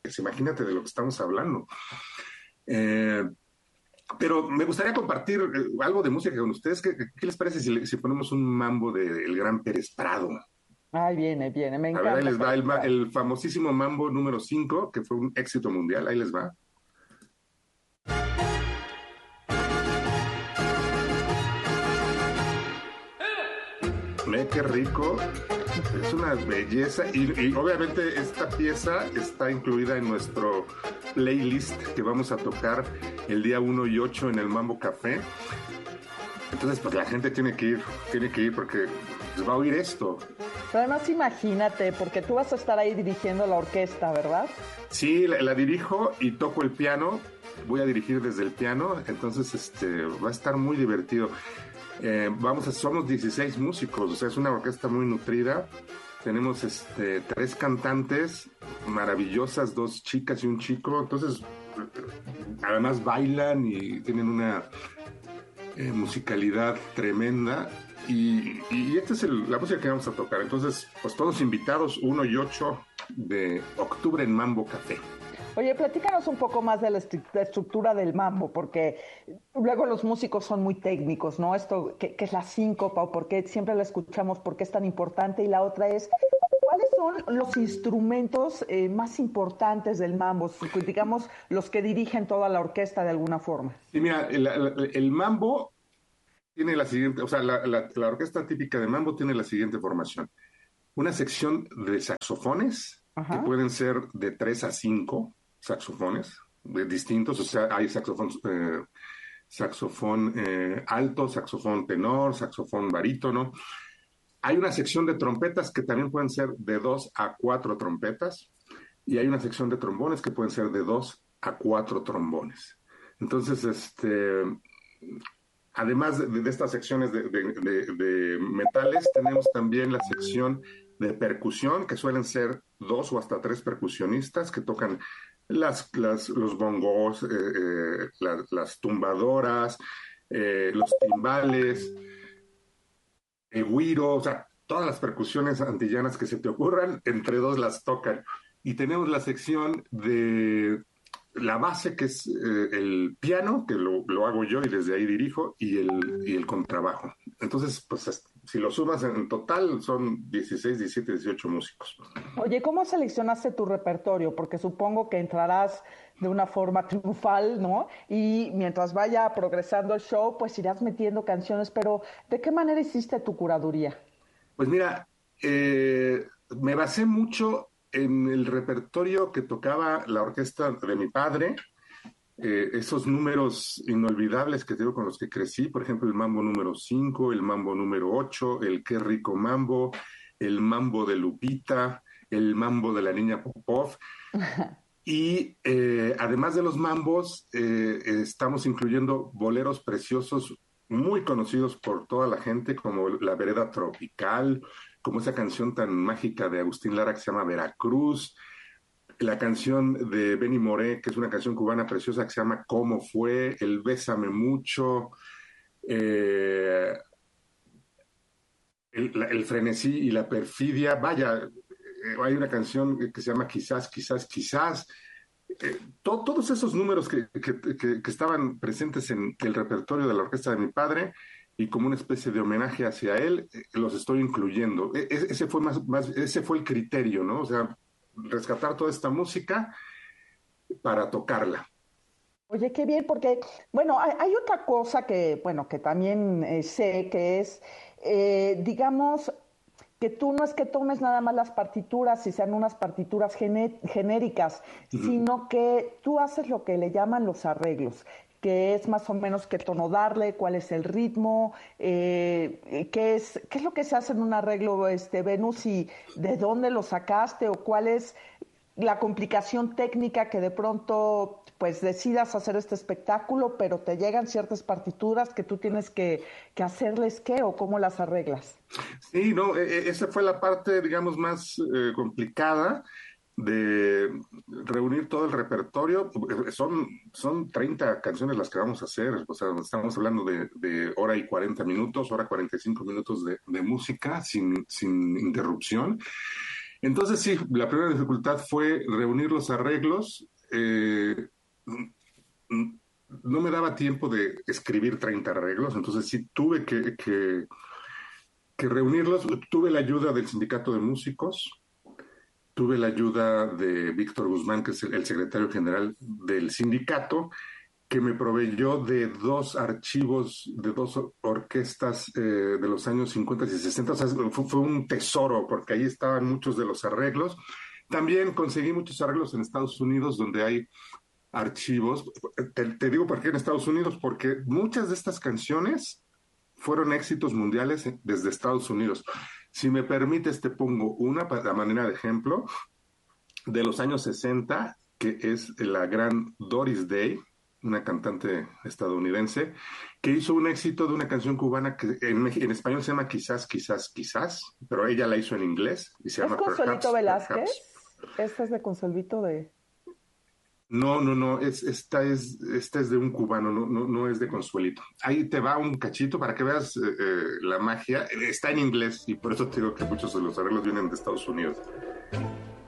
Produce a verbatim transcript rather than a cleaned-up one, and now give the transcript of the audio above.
pues imagínate de lo que estamos hablando. Eh, pero me gustaría compartir eh, algo de música con ustedes. ¿Qué, qué les parece si, si ponemos un mambo del de gran Pérez Prado? Ay, viene, viene, me A ver, ahí encanta les va Pérez el, Prado. el famosísimo mambo número cinco, que fue un éxito mundial. Ahí les va. Ve qué rico, es una belleza y, y obviamente esta pieza está incluida en nuestro playlist que vamos a tocar el día uno y ocho en el Mambo Café. Entonces pues la gente tiene que ir, tiene que ir porque pues, va a oír esto. Pero además imagínate, porque tú vas a estar ahí dirigiendo la orquesta, ¿verdad? Sí, la, la dirijo y toco el piano, voy a dirigir desde el piano, entonces este va a estar muy divertido. Eh, vamos a, somos dieciséis músicos, o sea, es una orquesta muy nutrida. Tenemos este, tres cantantes maravillosas, dos chicas y un chico. Entonces, además bailan y tienen una eh, musicalidad tremenda. Y, y esta es el, la música que vamos a tocar. Entonces, pues todos invitados, uno y ocho de octubre en Mambo Café. Oye, platícanos un poco más de la estructura del mambo, porque luego los músicos son muy técnicos, ¿no? Esto, ¿qué, qué es la síncopa o por qué siempre la escuchamos, por qué es tan importante? Y la otra es, ¿cuáles son los instrumentos eh, más importantes del mambo? Digamos, los que dirigen toda la orquesta de alguna forma. Sí, mira, el, el, el mambo tiene la siguiente, o sea, la, la, la orquesta típica de mambo tiene la siguiente formación. Una sección de saxofones, que Ajá. pueden ser de tres a cinco saxofones de distintos, o sea, hay saxofón, eh, saxofón eh, alto, saxofón tenor, saxofón barítono. Hay una sección de trompetas que también pueden ser de dos a cuatro trompetas, y hay una sección de trombones que pueden ser de dos a cuatro trombones. Entonces, este, además de, de estas secciones de, de, de, de metales, tenemos también la sección de percusión, que suelen ser dos o hasta tres percusionistas que tocan las, las, los bongos, eh, eh, la, las tumbadoras, eh, los timbales, el güiro, o sea, todas las percusiones antillanas que se te ocurran, entre dos las tocan. Y tenemos la sección de la base, que es eh, el piano, que lo, lo, hago yo y desde ahí dirijo, y el, y el contrabajo. Entonces, pues si lo sumas en total, son dieciséis, diecisiete, dieciocho músicos. Oye, ¿cómo seleccionaste tu repertorio? Porque supongo que entrarás de una forma triunfal, ¿no? Y mientras vaya progresando el show, pues irás metiendo canciones, pero ¿de qué manera hiciste tu curaduría? Pues mira, eh, me basé mucho en el repertorio que tocaba la orquesta de mi padre, eh, esos números inolvidables que tengo con los que crecí, por ejemplo, el mambo número cinco, el mambo número ocho, el Qué rico mambo, el mambo de Lupita, el mambo de la niña Popov. Y eh, además de los mambos, eh, estamos incluyendo boleros preciosos muy conocidos por toda la gente, como La Vereda Tropical, como esa canción tan mágica de Agustín Lara que se llama Veracruz, la canción de Benny Moré, que es una canción cubana preciosa que se llama ¿Cómo fue?, el Bésame mucho, eh, el, la, el frenesí y la perfidia. Vaya, eh, hay una canción que se llama Quizás, quizás, quizás. Eh, to, todos esos números que, que, que, que estaban presentes en el repertorio de la orquesta de mi padre, y como una especie de homenaje hacia él, eh, los estoy incluyendo. E, ese fue más, más, ese fue el criterio, ¿no? O sea, rescatar toda esta música para tocarla. Oye, qué bien, porque, bueno, hay, hay otra cosa que, bueno, que también eh, sé que es, eh, digamos, que tú no es que tomes nada más las partituras y sean unas partituras gené- genéricas, Uh -huh. sino que tú haces lo que le llaman los arreglos, que es más o menos qué tono darle, cuál es el ritmo, eh, qué es, qué es lo que se hace en un arreglo, este, Venus, y de dónde lo sacaste o cuál es la complicación técnica que de pronto pues decidas hacer este espectáculo, pero te llegan ciertas partituras que tú tienes que, que hacerles qué o cómo las arreglas. Sí, no, e esa fue la parte, digamos, más eh, complicada de reunir todo el repertorio. Son, son treinta canciones las que vamos a hacer, o sea, estamos hablando de, de hora y cuarenta minutos, hora cuarenta y cinco minutos de, de música sin, sin interrupción. Entonces sí, la primera dificultad fue reunir los arreglos. Eh, no me daba tiempo de escribir treinta arreglos, entonces sí tuve que, que, que reunirlos. Tuve la ayuda del sindicato de músicos, tuve la ayuda de Víctor Guzmán, que es el, el secretario general del sindicato, que me proveyó de dos archivos de dos orquestas eh, de los años cincuenta y sesenta. O sea, fue, fue un tesoro, porque ahí estaban muchos de los arreglos. También conseguí muchos arreglos en Estados Unidos, donde hay archivos. Te, te digo por qué en Estados Unidos, porque muchas de estas canciones fueron éxitos mundiales desde Estados Unidos. Si me permites, te pongo una para manera de ejemplo de los años sesenta, que es la gran Doris Day, una cantante estadounidense, que hizo un éxito de una canción cubana que en, en español se llama Quizás, Quizás, Quizás, pero ella la hizo en inglés y se ¿Es llama Consuelito Perhaps, Velázquez? Perhaps. Esta es de Consuelito de... No, no, no, es, esta, es, esta es de un cubano, no, no, no es de Consuelito. Ahí te va un cachito para que veas eh, eh, la magia. Está en inglés y por eso te digo que muchos de los arreglos vienen de Estados Unidos.